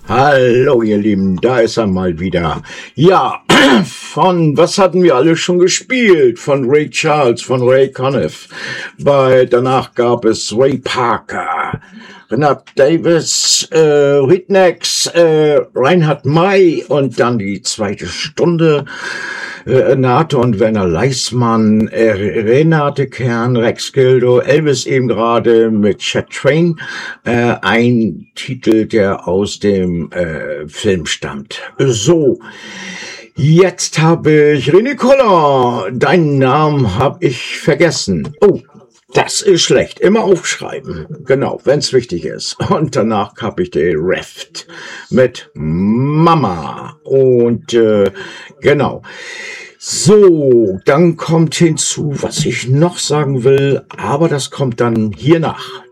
Hallo ihr Lieben, da ist er mal wieder. Ja, was hatten wir alle schon gespielt? Von Ray Charles, von Ray Conniff. Danach gab es Ray Parker, Renat Davis, Rednecks, Reinhard May und dann die zweite Stunde. Renate und Werner Leismann, Renate Kern, Rex Gildo, Elvis eben gerade mit Chat Train, ein Titel, der aus dem Film stammt. So, jetzt habe ich René Koller, deinen Namen habe ich vergessen. Oh, das ist schlecht. Immer aufschreiben. Genau, wenn's wichtig ist. Und danach habe ich den Reft mit Mama. Und genau. So, dann kommt hinzu, was ich noch sagen will, aber das kommt dann hier nach.